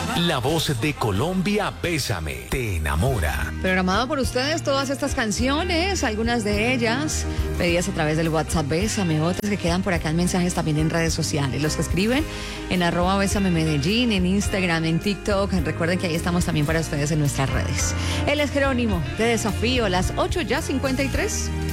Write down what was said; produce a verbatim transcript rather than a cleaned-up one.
La voz de Colombia, Bésame, te enamora. Programado por ustedes todas estas canciones, algunas de ellas pedidas a través del WhatsApp Bésame, otras que quedan por acá en mensajes también en redes sociales. Los que escriben en arroba Bésame Medellín, en Instagram, en TikTok. Recuerden que ahí estamos también para ustedes en nuestras redes. Él es Jerónimo de Desafío, las ocho ya cincuenta y tres.